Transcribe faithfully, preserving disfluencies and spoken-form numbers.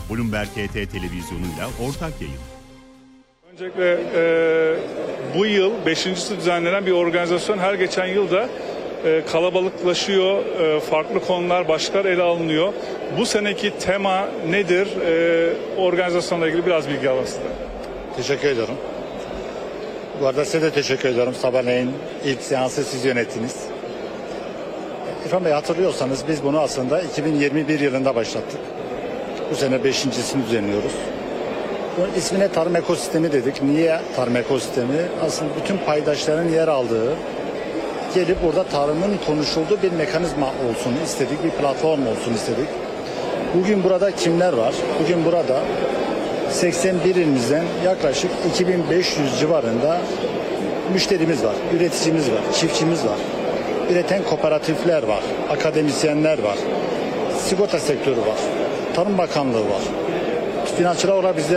Bloomberg H T televizyonuyla ortak yayın. Öncelikle e, bu yıl beşincisi düzenlenen bir organizasyon. Her geçen yılda e, kalabalıklaşıyor, e, farklı konular, başlıklar ele alınıyor. Bu seneki tema nedir? E, organizasyonla ilgili biraz bilgi alalım sizden. Teşekkür ediyorum. Bu arada size de teşekkür ediyorum. Sabahleyin ilk seansı siz yönettiniz. İrfan Bey, hatırlıyorsanız biz bunu aslında iki bin yirmi bir yılında başlattık. Bu sene beşincisini düzenliyoruz. Bunun ismine tarım ekosistemi dedik. Niye tarım ekosistemi? Aslında bütün paydaşların yer aldığı, gelip burada tarımın konuşulduğu bir mekanizma olsun istedik, bir platform olsun istedik. Bugün burada kimler var? Bugün burada seksen bir ilimizden yaklaşık iki bin beş yüz civarında müşterimiz var, üreticimiz var, çiftçimiz var. Üreten kooperatifler var, akademisyenler var, sigorta sektörü var, Tarım Bakanlığı var. Finansçılar olarak bizler